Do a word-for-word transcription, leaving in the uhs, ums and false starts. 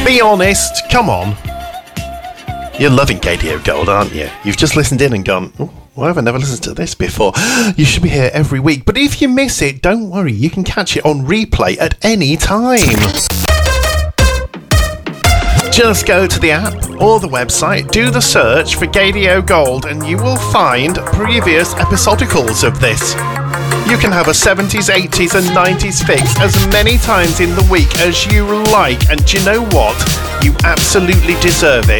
Be honest, come on. You're loving Gadio Gold, aren't you? You've just listened in and gone, oh, why have I never listened to this before? You should be here every week. But if you miss it, don't worry, you can catch it on replay at any time. Just go to the app or the website, do the search for Gadio Gold, and you will find previous episodicals of this. You can have a seventies, eighties and nineties fix as many times in the week as you like, and do you know what? You absolutely deserve it.